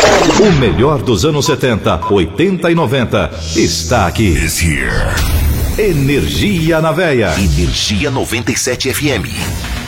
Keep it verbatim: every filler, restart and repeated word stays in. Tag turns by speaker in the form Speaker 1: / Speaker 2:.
Speaker 1: O melhor dos anos setenta, oitenta e noventa está aqui. Energia na Veia.
Speaker 2: Energia noventa e sete F M.